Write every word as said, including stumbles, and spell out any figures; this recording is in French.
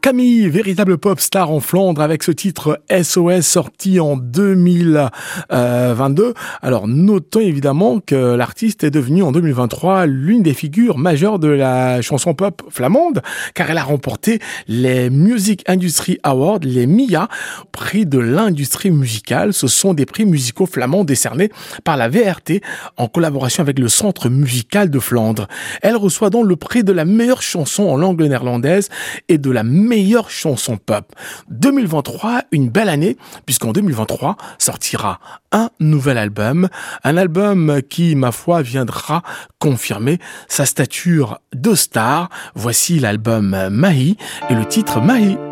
Camille, véritable pop star en Flandre avec ce titre S O S sorti en deux mille vingt-deux. Alors notons évidemment que l'artiste est devenue en deux mille vingt-trois l'une des figures majeures de la chanson pop flamande car elle a remporté les Music Industry Awards, les M I A, prix de l'industrie musicale. Ce sont des prix musicaux flamands décernés par la V R T en collaboration avec le Centre musical de Flandre. Elle reçoit donc le prix de la meilleure chanson en langue néerlandaise et de la meilleure chanson pop. deux mille vingt-trois, une belle année, puisqu'en deux mille vingt-trois sortira un nouvel album, un album qui, ma foi, viendra confirmer sa stature de star. Voici l'album Mahi et le titre Mahi.